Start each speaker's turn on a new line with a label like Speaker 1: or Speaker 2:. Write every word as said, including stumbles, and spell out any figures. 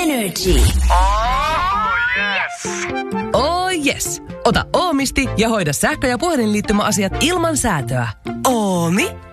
Speaker 1: Energy.
Speaker 2: Oh yes.
Speaker 3: Oh yes. Ota Oomisti ja hoida sähkö- ja puhelinliittymäasiat ilman säätöä. Oomi